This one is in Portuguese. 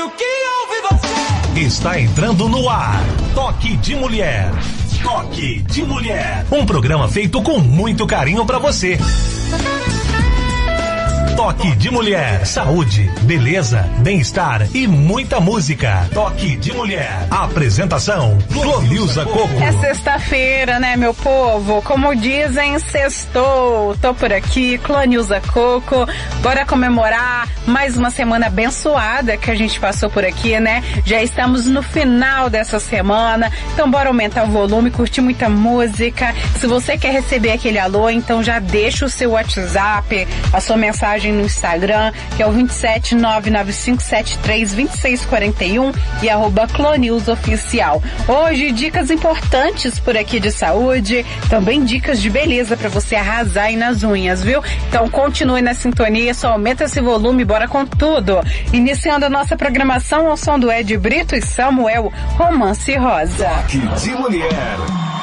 rádio que ouve você. Está entrando no ar, Toque de Mulher. Toque de Mulher. Um programa feito com muito carinho pra você. Toque de Mulher, saúde, beleza, bem-estar e muita música. Toque de Mulher. Apresentação, Clonilza Coco. É sexta-feira, né, meu povo? Como dizem, sextou. Tô por aqui, Clonilza Coco. Bora comemorar mais uma semana abençoada que a gente passou por aqui, né? Já estamos no final dessa semana, então bora aumentar o volume, curtir muita música. Se você quer receber aquele alô, então já deixa o seu WhatsApp, a sua mensagem no Instagram, que é o 27995732641 e @clonilzaoficial. Hoje, dicas importantes por aqui de saúde, também dicas de beleza para você arrasar aí nas unhas, viu? Então continue na sintonia, só aumenta esse volume, bora com tudo. Iniciando a nossa programação ao som do Ed Brito e Samuel, Romance Rosa. Toque de Mulher.